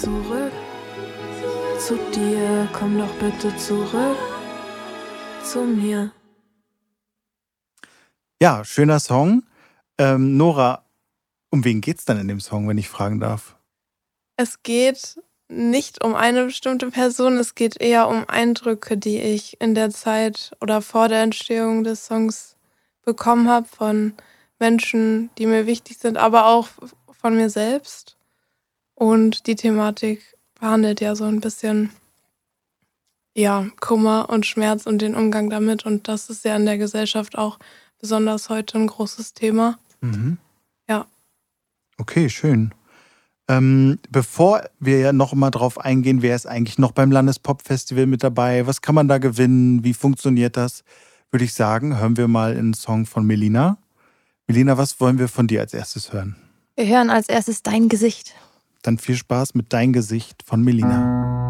Zurück zu dir, komm doch bitte zurück zu mir. Ja, schöner Song. Nora, um wen geht's dann in dem Song, wenn ich fragen darf? Es geht nicht um eine bestimmte Person, es geht eher um Eindrücke, die ich in der Zeit oder vor der Entstehung des Songs bekommen habe von Menschen, die mir wichtig sind, aber auch von mir selbst. Und die Thematik behandelt ja so ein bisschen, ja, Kummer und Schmerz und den Umgang damit. Und das ist ja in der Gesellschaft auch besonders heute ein großes Thema. Mhm. Ja. Okay, schön. Bevor wir ja noch mal drauf eingehen, wer ist eigentlich noch beim Landespop-Festival mit dabei, was kann man da gewinnen, wie funktioniert das, würde ich sagen, hören wir mal einen Song von Melina. Melina, was wollen wir von dir als erstes hören? Wir hören als erstes Dein Gesicht. Dann viel Spaß mit Dein Gesicht von Melina.